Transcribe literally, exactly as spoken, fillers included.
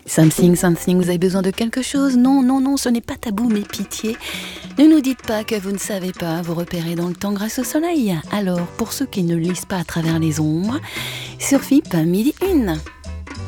Something, something, vous avez besoin de quelque chose? Non, non, non, ce n'est pas tabou, mais pitié. Ne nous dites pas que vous ne savez pas vous repérer dans le temps grâce au soleil. Alors, pour ceux qui ne lisent pas à travers les ombres, sur F I P, midi une.